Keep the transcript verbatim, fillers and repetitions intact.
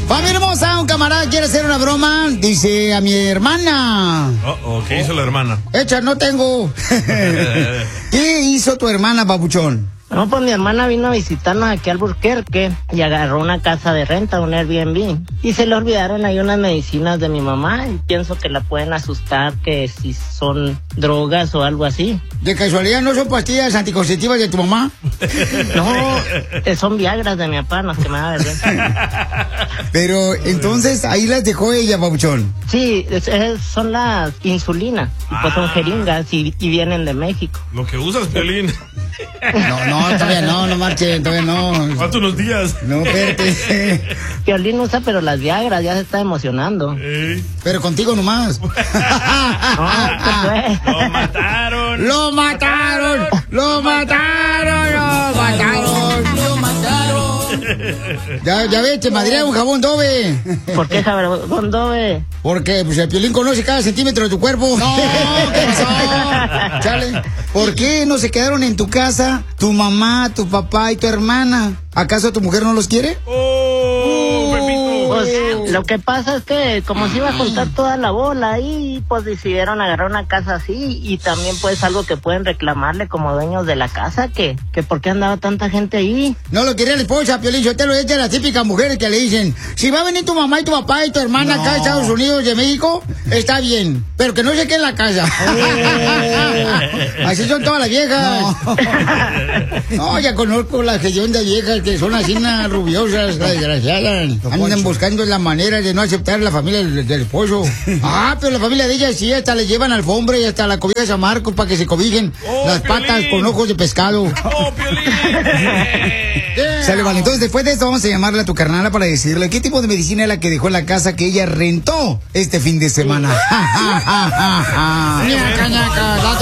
Familia hermosa, un camarada quiere hacer una broma. Dice a mi hermana. Oh, oh, ¿qué hizo la hermana? Echa, no tengo. ¿Qué hizo tu hermana, papuchón? No, pues mi hermana vino a visitarnos aquí al Alburquerque y agarró una casa de renta, un Airbnb. Y se le olvidaron ahí unas medicinas de mi mamá y pienso que la pueden asustar, que si son drogas o algo así. ¿De casualidad no son pastillas anticonceptivas de tu mamá? No, eh, son Viagras de mi papá, no, que me da vergüenza. Pero entonces ahí las dejó ella, papuchón. Sí, es, es, son las insulinas, y pues son jeringas y, y vienen de México. Lo que usas, Piolín. No, no, todavía no, no marche, todavía no. Faltan unos días. No, espérate. Piolín usa, pero las Viagras, ya se está emocionando. Ey. Pero contigo nomás. No, pues, Lo mataron. ¡Lo mataron! ¡Lo mataron! ¡Lo mataron! ¡Lo mataron! Ya, ya ves, te madrea un jabón Dove. ¿por qué jabón Dove? Porque pues el Piolín conoce cada centímetro de tu cuerpo. No, ¿qué pasó? Chale. ¿Por qué no se quedaron en tu casa tu mamá, tu papá y tu hermana? ¿Acaso tu mujer no los quiere? Oh, Pepito. Pues lo que pasa es que como se iba a juntar toda la bola ahí, pues decidieron agarrar una casa así y también pues algo que pueden reclamarle como dueños de la casa, que, que por qué andaba tanta gente ahí. No lo quería la esposa, Piolín. Yo te lo he hecho a las típicas mujeres que le dicen, si va a venir tu mamá y tu papá y tu hermana no. acá a Estados Unidos de México, está bien, pero que no se quede en la casa. Así son todas las viejas. No, no ya conozco la gestión de viejas que son así unas rubiosas, desgraciadas. Andan buscando la manera de no aceptar la familia del, del esposo. Ah, pero la familia de ellas sí, hasta le llevan alfombra y hasta la cobija de San Marcos para que se cobijen oh, las Piolín. Patas con ojos de pescado. ¡Oh, Piolín! Yeah. Sale, vale. Entonces, después de esto, vamos a llamarle a tu carnala para decirle qué tipo de medicina es la que dejó en la casa que ella rentó este fin de semana. ¡Ja, ja, ja, ja! ¡Ñaca, ñaca!